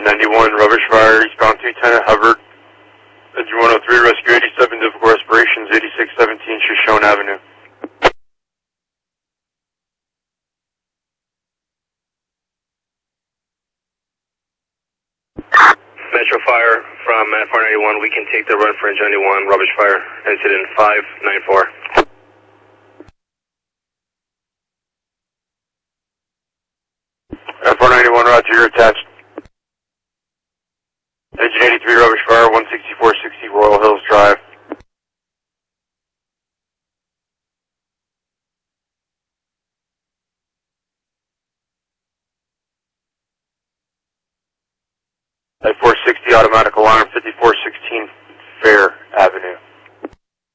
Unit 91, rubbish fire, eastbound 210 at Hubbard. Engine 103, rescue 87, difficult respirations, 8617 Shoshone Avenue. Metro Fire from Mat 491, we can take the run for Engine 91, rubbish fire, incident 594. At 491, roger, you're attached.